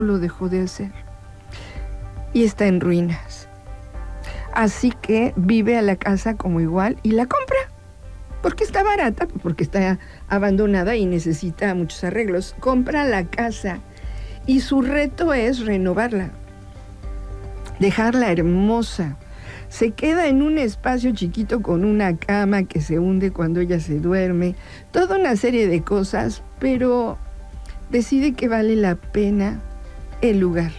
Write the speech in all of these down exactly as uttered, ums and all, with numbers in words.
lo dejó de hacer y está en ruinas. Así que vive a la casa como igual y la compra. Porque está barata, porque está abandonada y necesita muchos arreglos. Compra la casa y su reto es renovarla, dejarla hermosa. Se queda en un espacio chiquito con una cama que se hunde cuando ella se duerme. Toda una serie de cosas, pero decide que vale la pena el lugar.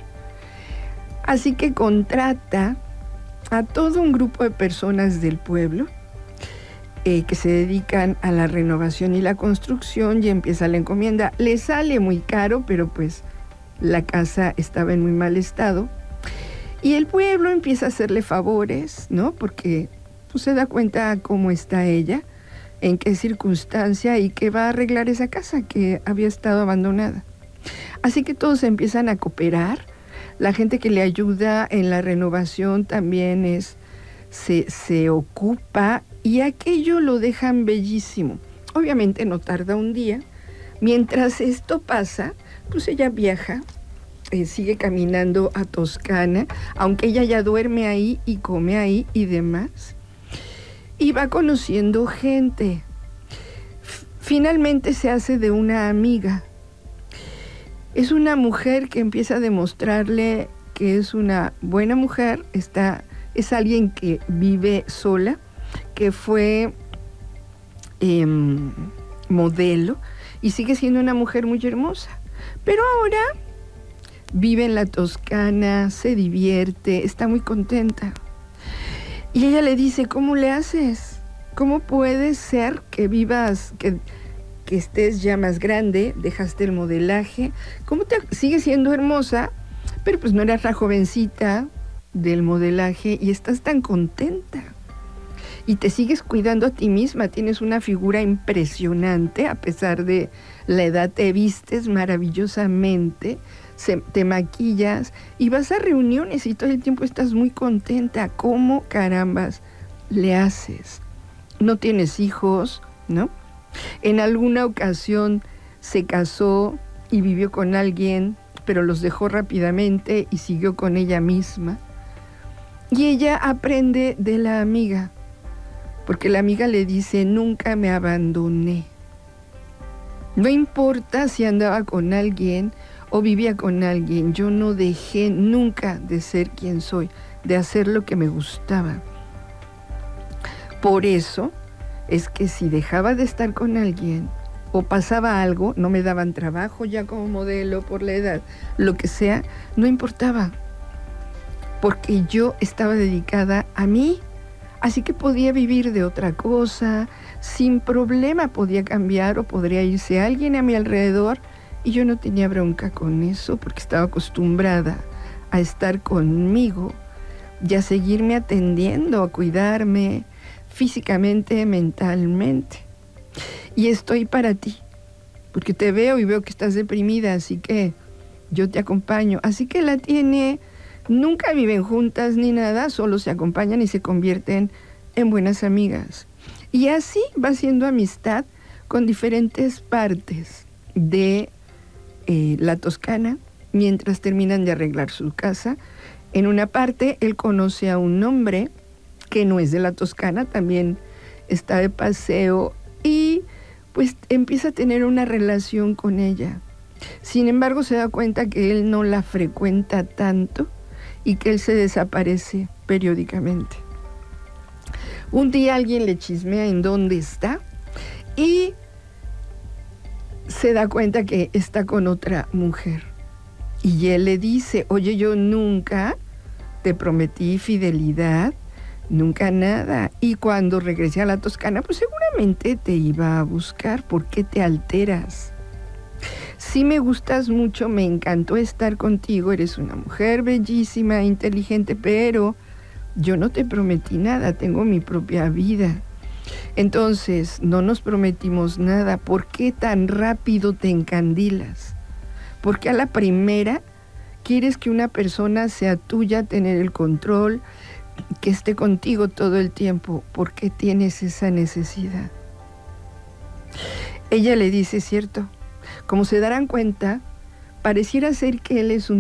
Así que contrata a todo un grupo de personas del pueblo Eh, que se dedican a la renovación y la construcción, y empieza la encomienda. Le sale muy caro, pero pues la casa estaba en muy mal estado. Y el pueblo empieza a hacerle favores, ¿no? Porque pues, se da cuenta cómo está ella, en qué circunstancia y que va a arreglar esa casa que había estado abandonada. Así que todos empiezan a cooperar. La gente que le ayuda en la renovación también es, se, se ocupa. Y aquello lo dejan bellísimo. Obviamente no tarda un día. Mientras esto pasa, pues ella viaja, eh, sigue caminando a Toscana, aunque ella ya duerme ahí y come ahí y demás. Y va conociendo gente. F- finalmente se hace de una amiga. Es una mujer que empieza a demostrarle que es una buena mujer. Está, es alguien que vive sola, que fue eh, modelo y sigue siendo una mujer muy hermosa. Pero ahora vive en la Toscana, se divierte, está muy contenta. Y ella le dice, ¿cómo le haces? ¿Cómo puede ser que vivas, que, que estés ya más grande, dejaste el modelaje? ¿Cómo te sigues siendo hermosa? Pero pues no eras la jovencita del modelaje y estás tan contenta. Y te sigues cuidando a ti misma, tienes una figura impresionante, a pesar de la edad te vistes maravillosamente, se, te maquillas y vas a reuniones y todo el tiempo estás muy contenta. ¿Cómo carambas le haces? No tienes hijos, ¿no? En alguna ocasión se casó y vivió con alguien, pero los dejó rápidamente y siguió con ella misma. Y ella aprende de la amiga. Porque la amiga le dice, nunca me abandoné. No importa si andaba con alguien o vivía con alguien, yo no dejé nunca de ser quien soy, de hacer lo que me gustaba. Por eso es que si dejaba de estar con alguien o pasaba algo, no me daban trabajo ya como modelo por la edad, lo que sea, no importaba. Porque yo estaba dedicada a mí. Así que podía vivir de otra cosa, sin problema podía cambiar o podría irse alguien a mi alrededor y yo no tenía bronca con eso porque estaba acostumbrada a estar conmigo y a seguirme atendiendo, a cuidarme físicamente, mentalmente. Y estoy para ti, porque te veo y veo que estás deprimida, así que yo te acompaño. Así que la tiene... Nunca viven juntas ni nada, solo se acompañan y se convierten en buenas amigas. Y así va haciendo amistad con diferentes partes de eh, la Toscana, mientras terminan de arreglar su casa. En una parte, él conoce a un hombre que no es de la Toscana, también está de paseo y pues empieza a tener una relación con ella. Sin embargo, se da cuenta que él no la frecuenta tanto y que él se desaparece periódicamente. Un día alguien le chismea en dónde está y se da cuenta que está con otra mujer. Y él le dice, oye, yo nunca te prometí fidelidad, nunca nada. Y cuando regrese a la Toscana, pues seguramente te iba a buscar. ¿Por qué te alteras? Sí me gustas mucho, me encantó estar contigo, eres una mujer bellísima, inteligente, pero yo no te prometí nada, tengo mi propia vida. Entonces, no nos prometimos nada, ¿por qué tan rápido te encandilas? ¿Por qué a la primera quieres que una persona sea tuya, tener el control, que esté contigo todo el tiempo? ¿Por qué tienes esa necesidad? Ella le dice, cierto. Como se darán cuenta, pareciera ser que él es un